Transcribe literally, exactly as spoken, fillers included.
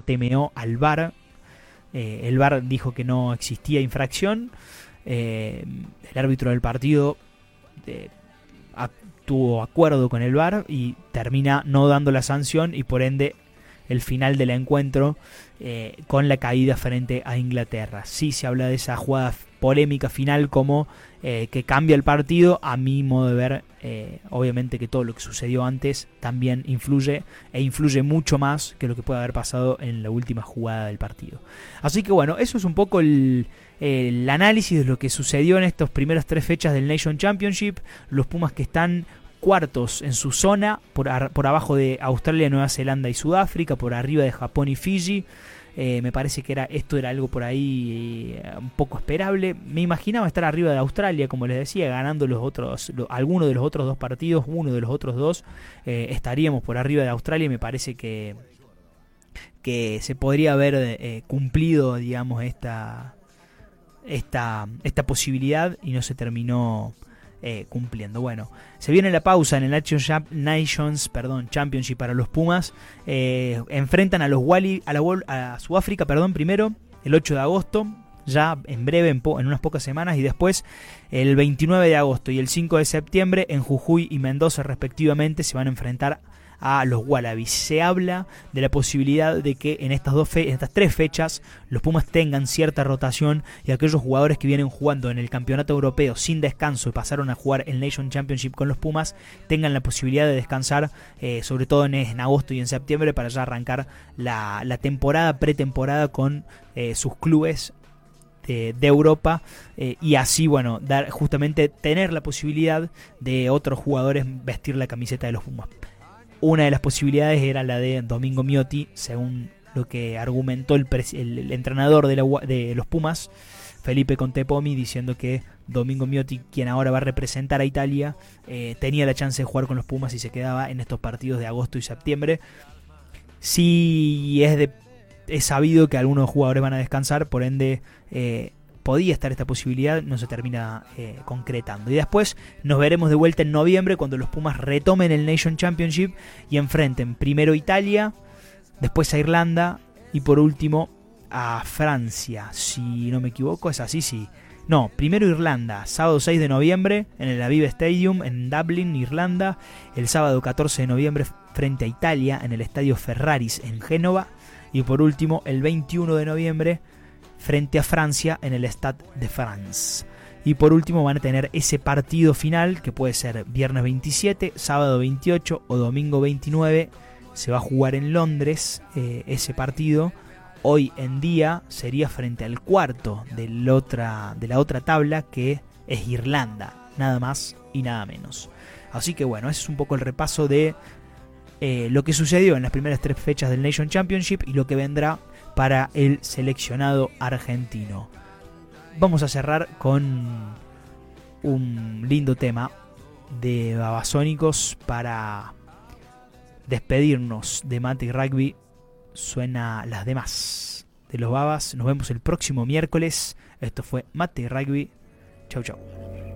temeó al V A R. Eh, el V A R dijo que no existía infracción. Eh, el árbitro del partido eh, a, tuvo acuerdo con el V A R y termina no dando la sanción, y por ende el final del encuentro eh, con la caída frente a Inglaterra. Sí se habla de esa jugada polémica final como eh, que cambia el partido. A mi modo de ver, eh, obviamente que todo lo que sucedió antes también influye, e influye mucho más que lo que puede haber pasado en la última jugada del partido. Así que bueno, eso es un poco el, el análisis de lo que sucedió en estas primeras tres fechas del Nation Championship. Los Pumas que están cuartos en su zona, por, ar- por abajo de Australia, Nueva Zelanda y Sudáfrica, por arriba de Japón y Fiji. Eh, me parece que era esto era algo por ahí eh, un poco esperable. Me imaginaba estar arriba de Australia, como les decía, ganando los otros, lo, alguno de los otros dos partidos, uno de los otros dos, eh, estaríamos por arriba de Australia, y me parece que, que se podría haber eh, cumplido, digamos, esta, esta, esta posibilidad, y no se terminó Eh, cumpliendo. Bueno, se viene la pausa en el Nations perdón, Championship para los Pumas. Eh, enfrentan a los Wally, a, la, a Sudáfrica, perdón, primero, el ocho de agosto, ya en breve, en, po, en unas pocas semanas, y después el veintinueve de agosto y el cinco de septiembre en Jujuy y Mendoza respectivamente se van a enfrentar a los Wallabies. Se habla de la posibilidad de que en estas dos fe- en estas tres fechas los Pumas tengan cierta rotación, y aquellos jugadores que vienen jugando en el campeonato europeo sin descanso y pasaron a jugar el Nation Championship con los Pumas tengan la posibilidad de descansar, eh, sobre todo en, en agosto y en septiembre, para ya arrancar la, la temporada, pretemporada con eh, sus clubes de, de Europa, eh, y así, bueno, dar justamente tener la posibilidad de otros jugadores vestir la camiseta de los Pumas. Una de las posibilidades era la de Domingo Miotti, según lo que argumentó el, el, el entrenador de, la, de los Pumas, Felipe Contepomi, diciendo que Domingo Miotti, quien ahora va a representar a Italia, eh, tenía la chance de jugar con los Pumas y se quedaba en estos partidos de agosto y septiembre. Sí es, de, es sabido que algunos jugadores van a descansar, por ende eh, podía estar esta posibilidad, no se termina eh, concretando. Y después nos veremos de vuelta en noviembre, cuando los Pumas retomen el Nation Championship y enfrenten primero a Italia, después a Irlanda y por último a Francia. Si no me equivoco, es así, sí. No, primero Irlanda, sábado seis de noviembre en el Aviva Stadium en Dublin, Irlanda. El sábado catorce de noviembre frente a Italia en el Estadio Ferraris en Génova. Y por último el veintiuno de noviembre frente a Francia en el Stade de France. Y por último van a tener ese partido final, que puede ser viernes veintisiete, sábado veintiocho o domingo veintinueve. Se va a jugar en Londres eh, ese partido. Hoy en día sería frente al cuarto de la otra, de la otra tabla, que es Irlanda, nada más y nada menos. Así que bueno, ese es un poco el repaso de eh, lo que sucedió en las primeras tres fechas del Nation Championship y lo que vendrá para el seleccionado argentino. Vamos a cerrar con un lindo tema de Babasónicos para despedirnos de Mate y Rugby. Suena Las Demás de los Babas. Nos vemos el próximo miércoles. Esto fue Mate y Rugby. Chau, chau.